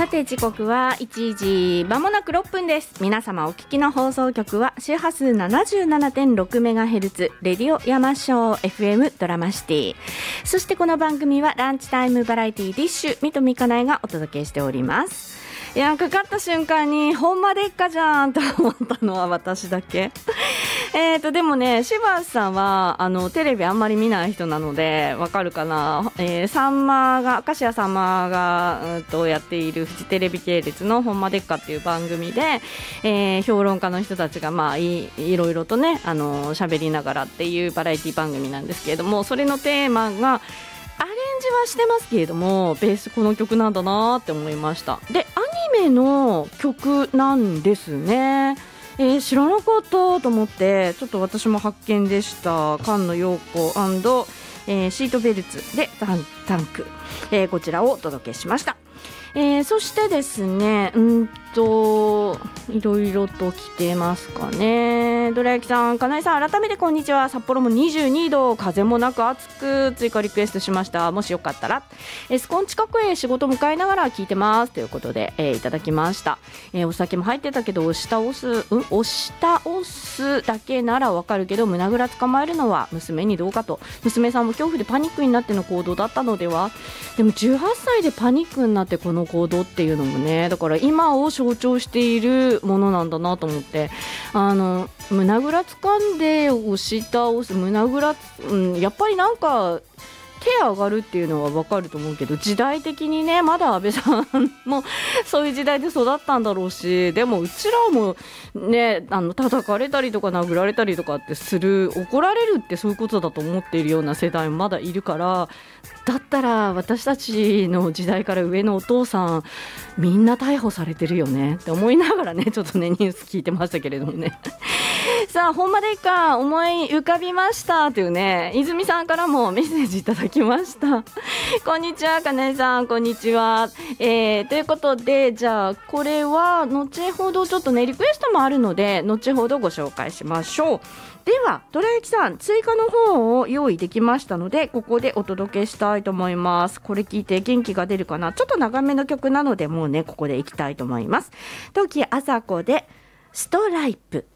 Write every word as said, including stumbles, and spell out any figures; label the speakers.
Speaker 1: さて時刻はいちじまもなくろっぷんです。皆様お聞きの放送局は周波数 ななじゅうななてんろくメガヘルツ レディオ山椒 エフエム ドラマシティ。そしてこの番組はランチタイムバラエティディッシュ水戸美香苗がお届けしております。いや、かかった瞬間にほんまでっかじゃんと思ったのは私だけえーとでもね、柴田さんはあのテレビあんまり見ない人なのでわかるかな、えー、さんまが明石家さんまが、うん、とやっているフジテレビ系列のほんまでっかっていう番組で、えー、評論家の人たちがまあ い, いろいろとねあの喋りながらっていうバラエティ番組なんですけれども、それのテーマがアレンジはしてますけれどもベースこの曲なんだなって思いました。でアニメの曲なんですね。えー、知らなかったと思ってちょっと私も発見でした。菅野陽子&、えー、シートベルツでタンタンク、えー、こちらをお届けしました。えー、そしてですねうんといろいろと来てますかね。どら焼きさん、かなえさん、改めてこんにちは。札幌もにじゅうにど、風もなく暑く追加リクエストしました。もしよかったらエスコン近くへ仕事向かいながら聞いてますということで、えー、いただきました。えー、お酒も入ってたけど押し倒す、うん、押し倒すだけならわかるけど胸ぐら捕まえるのは娘にどうかと。娘さんも恐怖でパニックになっての行動だったのでは。でもじゅうはっさいでパニックになってこの行動っていうのもね、だから今を象徴しているものなんだなと思って、あの胸ぐら掴んで押し倒す胸ぐら、うん、やっぱりなんか手上がるっていうのは分かると思うけど、時代的にねまだ安倍さんもそういう時代で育ったんだろうし、でもうちらもねあの叩かれたりとか殴られたりとかってする、怒られるってそういうことだと思っているような世代もまだいるから、だったら私たちの時代から上のお父さんみんな逮捕されてるよねって思いながらねちょっとねニュース聞いてましたけれどもねさあほんまでっか思い浮かびましたというね、泉さんからもメッセージいただきましたこんにちは、かなえさんこんにちは、えー、ということで、じゃあこれは後ほどちょっとねリクエストもあるので後ほどご紹介しましょう。ではどら焼きさん、追加の方を用意できましたのでここでお届けしたいと思います。これ聞いて元気が出るかな。ちょっと長めの曲なのでもうねここでいきたいと思います。時あさこでストライプ。